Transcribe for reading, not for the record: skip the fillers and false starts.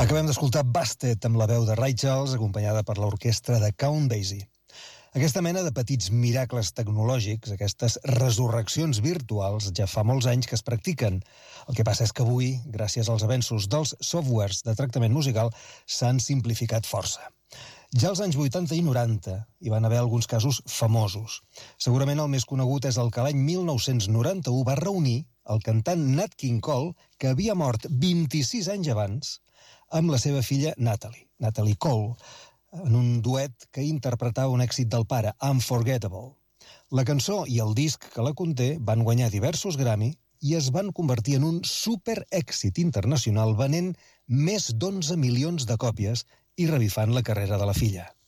Acabem d'escoltar Busted amb la veu de Ray Charles, acompanyada per l'orquestra de Count Basie. Aquesta mena de petits miracles tecnològics, aquestes resurreccions virtuals, ja fa molts anys que es practiquen. El que passa és que avui, gràcies als avenços dels softwares de tractament musical, s'han simplificat força. Ja als anys 80 i 90 hi van haver alguns casos famosos. Segurament el més conegut és el que l'any 1991 va reunir el cantant Nat King Cole, que havia mort 26 anys abans, amb la seva filla Natalie Cole, en un duet que interpretava un èxit del pare, Unforgettable. La cançó i el disc que la conté van guanyar diversos Grammy i es van convertir en un superèxit internacional venent més d'11 milions de còpies i revifant la carrera de la filla.